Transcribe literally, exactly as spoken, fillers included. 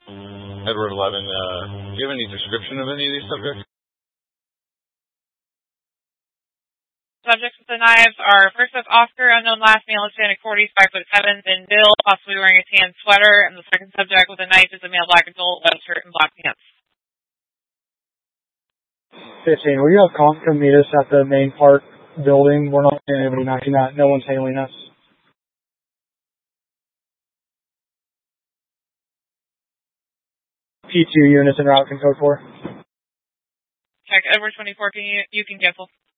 Edward eleven, uh, do you have any description of any of these subjects? Subjects with the knives are, first up, Oscar, unknown last, male, Hispanic, forties, five foot seven, thin build, possibly wearing a tan sweater, and the second subject with a knife is a male black adult, white shirt, and black pants. fifteen, will you have comp come meet us at the main park building? We're not seeing anybody knocking that. No one's hailing us. P two units en route, can code for. Check, Edward twenty-four, can you, you can cancel.